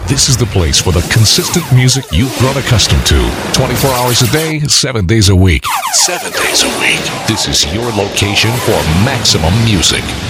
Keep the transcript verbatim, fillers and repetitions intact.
This is the place for the consistent music you've grown accustomed to. twenty-four hours a day, seven days a week. Seven days a week. This is your location for maximum music.